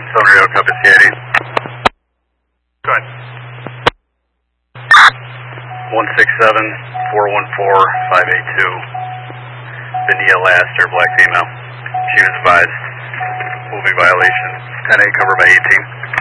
Southern Radio, copy CID. Go ahead. 167-414-582. Vanilla Laster, black female. She was advised moving violation. 10A covered by 18.